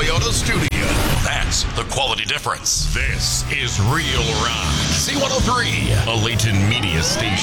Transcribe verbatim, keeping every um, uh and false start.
Toyota studio. That's the quality difference. This is Real Rock. C one oh three, a Layton Media station.